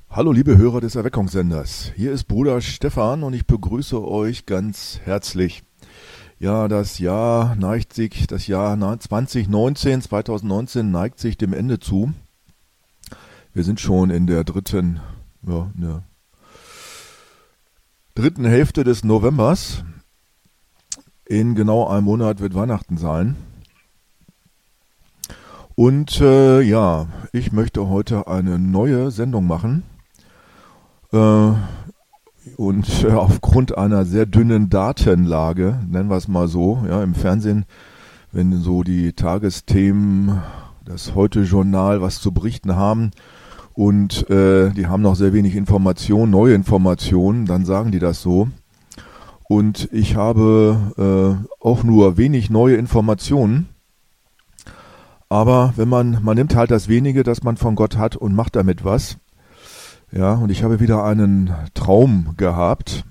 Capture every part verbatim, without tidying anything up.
Hallo liebe Hörer des Erweckungssenders, hier ist Bruder Stefan und ich begrüße euch ganz herzlich. Ja, das Jahr neigt sich, das Jahr zwanzig neunzehn, zwanzig neunzehn neigt sich dem Ende zu. Wir sind schon in der dritten, ja, in der dritten Hälfte des Novembers. In genau einem Monat wird Weihnachten sein. Und äh, ja, ich möchte heute eine neue Sendung machen. Äh, und äh, aufgrund einer sehr dünnen Datenlage, nennen wir es mal so, ja, im Fernsehen, wenn so die Tagesthemen, das Heute-Journal was zu berichten haben und äh, die haben noch sehr wenig Informationen, neue Informationen, dann sagen die das so. Und ich habe äh, auch nur wenig neue Informationen. Aber wenn man, man nimmt halt das wenige, das man von Gott hat und macht damit was. Ja, und ich habe wieder einen Traum gehabt.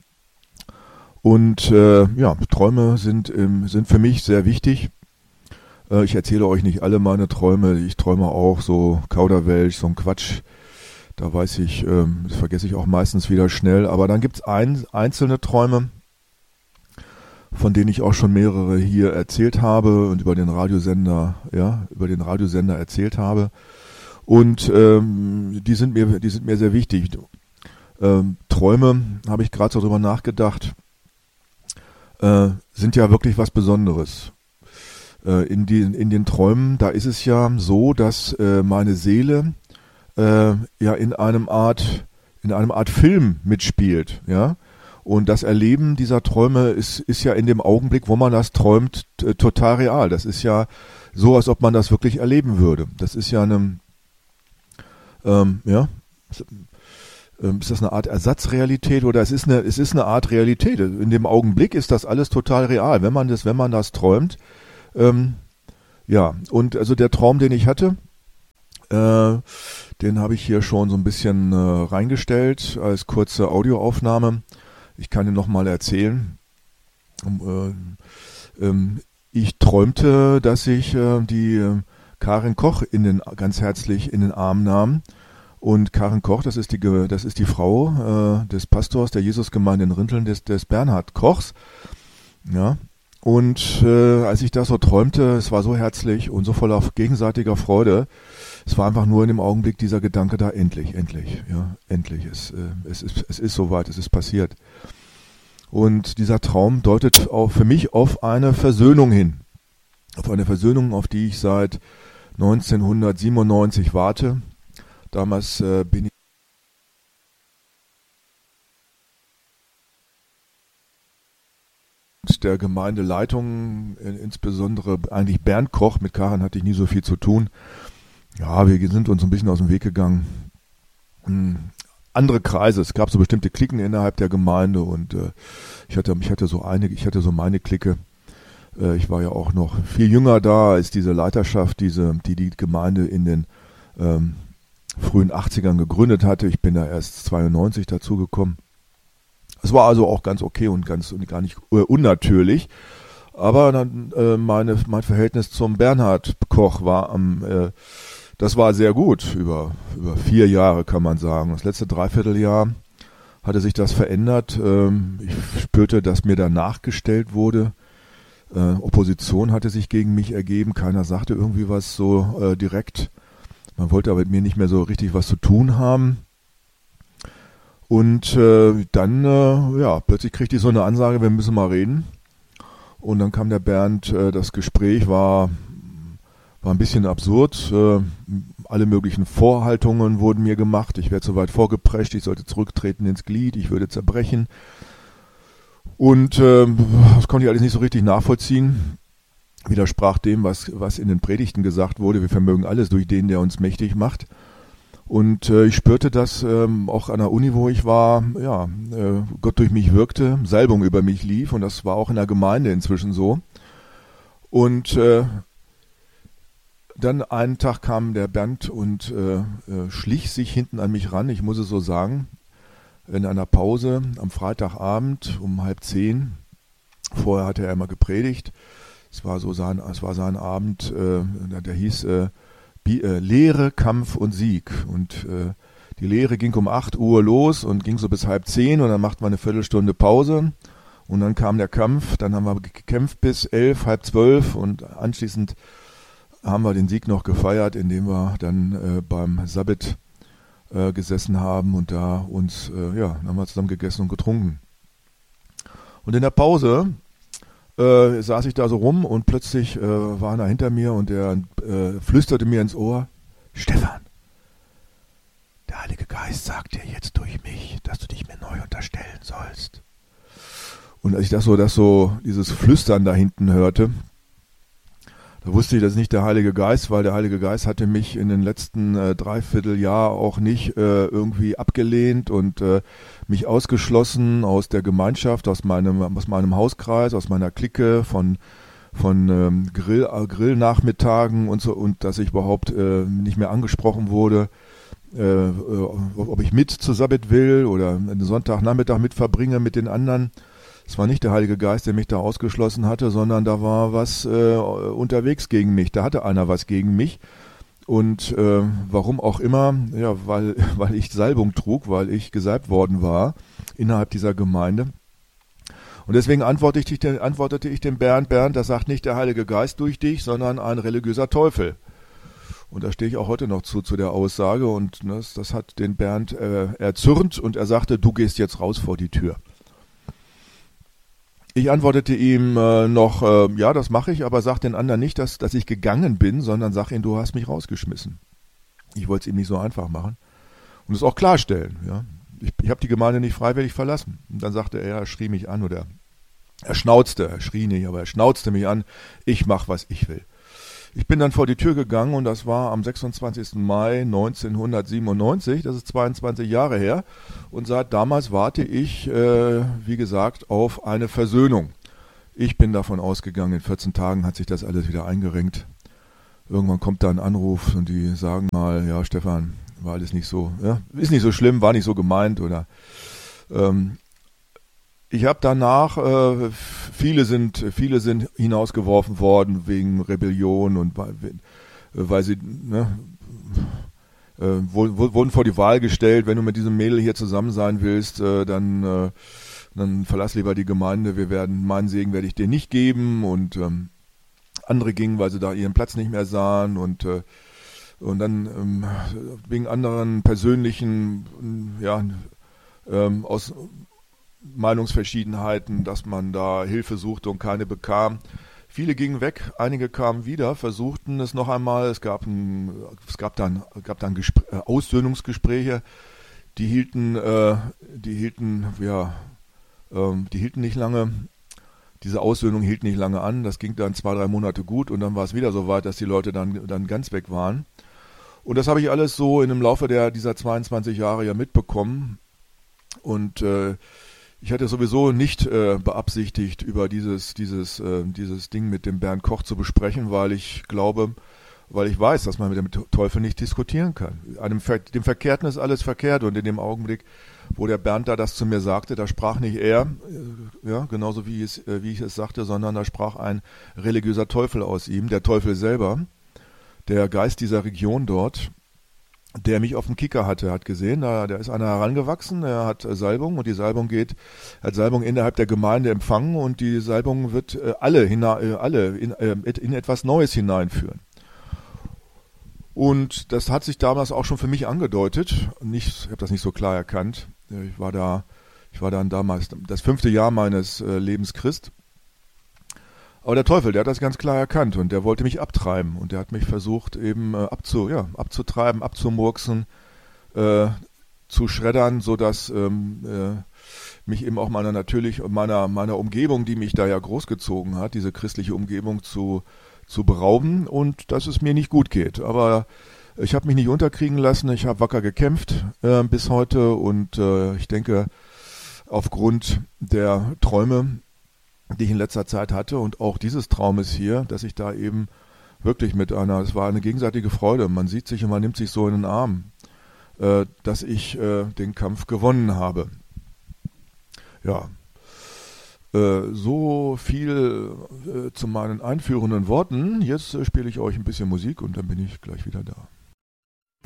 Und äh, ja, Träume sind, ähm, sind für mich sehr wichtig. Äh, ich erzähle euch nicht alle meine Träume. Ich träume auch so Kauderwelsch, so ein Quatsch. Da weiß ich, ähm, das vergesse ich auch meistens wieder schnell. Aber dann gibt's ein, einzelne Träume, von denen ich auch schon mehrere hier erzählt habe und über den Radiosender, ja, über den Radiosender erzählt habe. Und ähm, die sind mir, die sind mir sehr wichtig. Ähm, Träume, habe ich gerade so drüber nachgedacht, äh, sind ja wirklich was Besonderes. Äh, in, die, in den Träumen, da ist es ja so, dass äh, meine Seele äh, ja in einem Art, in einem Art Film mitspielt, ja. Und das Erleben dieser Träume ist, ist ja in dem Augenblick, wo man das träumt, t- total real. Das ist ja so, als ob man das wirklich erleben würde. Das ist ja eine, ähm, ja, ist, ähm, ist das eine Art Ersatzrealität oder es ist eine, es ist eine Art Realität. In dem Augenblick ist das alles total real, wenn man das, wenn man das träumt. Ähm, ja, und also der Traum, den ich hatte, äh, den habe ich hier schon so ein bisschen äh, reingestellt als kurze Audioaufnahme. Ich kann ihn nochmal erzählen. Ähm, ähm, ich träumte, dass ich äh, die äh, Karin Koch in den, ganz herzlich in den Arm nahm. Und Karin Koch, das ist die, das ist die Frau äh, des Pastors der Jesusgemeinde in Rinteln, des, des Bernhard Kochs. Ja. Und äh, als ich das so träumte, es war so herzlich und so voller gegenseitiger Freude. Es war einfach nur in dem Augenblick dieser Gedanke da, endlich, endlich, ja, endlich. Es, äh, es, ist, es ist soweit, es ist passiert. Und dieser Traum deutet auch für mich auf eine Versöhnung hin. Auf eine Versöhnung, auf die ich seit neunzehnhundertsiebenundneunzig warte. Damals äh, bin ich der Gemeindeleitung, äh, insbesondere eigentlich Bernd Koch, mit Karin hatte ich nie so viel zu tun. Ja, wir sind uns ein bisschen aus dem Weg gegangen. Hm. Andere Kreise, es gab so bestimmte Klicken innerhalb der Gemeinde und äh, ich hatte, ich hatte so eine, ich hatte so meine Clique. Äh, ich war ja auch noch viel jünger da als diese Leiterschaft, diese, die die Gemeinde in den ähm, frühen achtzigern gegründet hatte. Ich bin da erst zweiundneunzig dazugekommen. Es war also auch ganz okay und ganz und gar nicht äh, unnatürlich. Aber dann, äh, meine, mein Verhältnis zum Bernhard Koch war am äh, Das war sehr gut, über, über vier Jahre kann man sagen. Das letzte Dreivierteljahr hatte sich das verändert. Ähm, ich spürte, dass mir da nachgestellt wurde. Äh, Opposition hatte sich gegen mich ergeben. Keiner sagte irgendwie was so äh, direkt. Man wollte aber mit mir nicht mehr so richtig was zu tun haben. Und äh, dann, äh, ja, plötzlich kriegte ich so eine Ansage, wir müssen mal reden. Und dann kam der Bernd, äh, das Gespräch war... War ein bisschen absurd. Äh, alle möglichen Vorhaltungen wurden mir gemacht. Ich werde so weit vorgeprescht, ich sollte zurücktreten ins Glied, ich würde zerbrechen. Und äh, das konnte ich alles nicht so richtig nachvollziehen. Widersprach dem, was, was in den Predigten gesagt wurde. Wir vermögen alles durch den, der uns mächtig macht. Und äh, ich spürte das ähm, auch an der Uni, wo ich war, ja, äh, Gott durch mich wirkte, Salbung über mich lief und das war auch in der Gemeinde inzwischen so. Und äh, Dann einen Tag kam der Bernd und äh, äh, schlich sich hinten an mich ran, ich muss es so sagen, in einer Pause am Freitagabend um halb zehn. Vorher hatte er immer gepredigt. Es war so sein, es war sein Abend, äh, der hieß äh, Bi- äh, Lehre, Kampf und Sieg. Und äh, die Lehre ging um acht Uhr los und ging so bis halb zehn und dann machten wir eine Viertelstunde Pause und dann kam der Kampf, dann haben wir gekämpft bis elf, halb zwölf und anschließend haben wir den Sieg noch gefeiert, indem wir dann äh, beim Sabbat äh, gesessen haben und da uns, äh, ja, dann haben wir zusammen gegessen und getrunken. Und in der Pause äh, saß ich da so rum und plötzlich äh, war einer hinter mir und der äh, flüsterte mir ins Ohr: Stefan, der Heilige Geist sagt dir jetzt durch mich, dass du dich mir neu unterstellen sollst. Und als ich das so, das so, dieses Flüstern da hinten hörte, da wusste ich, das ist nicht der Heilige Geist, weil der Heilige Geist hatte mich in den letzten äh, Dreivierteljahr auch nicht äh, irgendwie abgelehnt und äh, mich ausgeschlossen aus der Gemeinschaft, aus meinem, aus meinem Hauskreis, aus meiner Clique, von, von ähm, Grill, äh, Grillnachmittagen und so, und dass ich überhaupt äh, nicht mehr angesprochen wurde, äh, äh, ob ich mit zu Sabbat will oder einen Sonntagnachmittag mit verbringe mit den anderen. Es war nicht der Heilige Geist, der mich da ausgeschlossen hatte, sondern da war was äh, unterwegs gegen mich. Da hatte einer was gegen mich. Und äh, warum auch immer, ja, weil, weil ich Salbung trug, weil ich gesalbt worden war innerhalb dieser Gemeinde. Und deswegen antwortete ich, den, antwortete ich dem Bernd, Bernd, das sagt nicht der Heilige Geist durch dich, sondern ein religiöser Teufel. Und da stehe ich auch heute noch zu, zu der Aussage. Und das, das hat den Bernd äh, erzürnt und er sagte, du gehst jetzt raus vor die Tür. Ich antwortete ihm äh, noch, äh, ja, das mache ich, aber sag den anderen nicht, dass, dass ich gegangen bin, sondern sag ihm, du hast mich rausgeschmissen. Ich wollte es ihm nicht so einfach machen und es auch klarstellen. Ja. Ich, ich habe die Gemeinde nicht freiwillig verlassen. Und dann sagte er, er schrie mich an oder er schnauzte, er schrie nicht, aber er schnauzte mich an, ich mache, was ich will. Ich bin dann vor die Tür gegangen und das war am sechsundzwanzigsten Mai neunzehnhundertsiebenundneunzig, das ist zweiundzwanzig Jahre her. Und seit damals warte ich, äh, wie gesagt, auf eine Versöhnung. Ich bin davon ausgegangen, in vierzehn Tagen hat sich das alles wieder eingerenkt. Irgendwann kommt da ein Anruf und die sagen mal, ja Stefan, war alles nicht so, ja, ist nicht so schlimm, war nicht so gemeint oder ähm, ich habe danach, äh, viele sind viele sind hinausgeworfen worden wegen Rebellion und weil, weil sie, ne, äh, wurden vor die Wahl gestellt, wenn du mit diesem Mädel hier zusammen sein willst, äh, dann, äh, dann verlass lieber die Gemeinde, wir werden, meinen Segen werde ich dir nicht geben und ähm, andere gingen, weil sie da ihren Platz nicht mehr sahen und äh, und dann ähm, wegen anderen persönlichen, ja, ähm, aus Meinungsverschiedenheiten, dass man da Hilfe suchte und keine bekam. Viele gingen weg, einige kamen wieder, versuchten es noch einmal. Es gab, ein, es gab dann, gab dann Gespr- äh, Aussöhnungsgespräche, die hielten, äh, die hielten, ja, ähm, die hielten nicht lange. Diese Aussöhnung hielt nicht lange an. Das ging dann zwei, drei Monate gut und dann war es wieder so weit, dass die Leute dann, dann ganz weg waren. Und das habe ich alles so in dem Laufe der, dieser zweiundzwanzig Jahre ja mitbekommen. Und äh, ich hatte sowieso nicht äh, beabsichtigt, über dieses, dieses, äh, dieses Ding mit dem Bernd Koch zu besprechen, weil ich glaube, weil ich weiß, dass man mit dem Teufel nicht diskutieren kann. Einem Ver- dem Verkehrten ist alles verkehrt und in dem Augenblick, wo der Bernd da das zu mir sagte, da sprach nicht er, äh, ja, genauso wie, es, äh, wie ich es sagte, sondern da sprach ein religiöser Teufel aus ihm, der Teufel selber, der Geist dieser Region dort, der mich auf dem Kicker hatte, hat gesehen, da, da ist einer herangewachsen, er hat äh, Salbung und die Salbung geht, hat Salbung innerhalb der Gemeinde empfangen und die Salbung wird äh, alle, hina, äh, alle in, äh, in etwas Neues hineinführen. Und das hat sich damals auch schon für mich angedeutet, nicht, ich habe das nicht so klar erkannt, ich war da, ich war dann damals das fünfte Jahr meines äh, Lebens Christ. Aber der Teufel, der hat das ganz klar erkannt und der wollte mich abtreiben und der hat mich versucht eben äh, abzu, ja, abzutreiben, abzumurksen, äh, zu schreddern, sodass ähm, äh, mich eben auch meiner natürlich meiner meiner Umgebung, die mich da ja großgezogen hat, diese christliche Umgebung zu zu berauben und dass es mir nicht gut geht. Aber ich habe mich nicht unterkriegen lassen, ich habe wacker gekämpft äh, bis heute und äh, ich denke, aufgrund der Träume, die ich in letzter Zeit hatte und auch dieses Traumes hier, dass ich da eben wirklich mit einer, es war eine gegenseitige Freude, man sieht sich und man nimmt sich so in den Arm, äh, dass ich äh, den Kampf gewonnen habe. Ja, äh, so viel äh, zu meinen einführenden Worten. Jetzt äh, spiele ich euch ein bisschen Musik und dann bin ich gleich wieder da.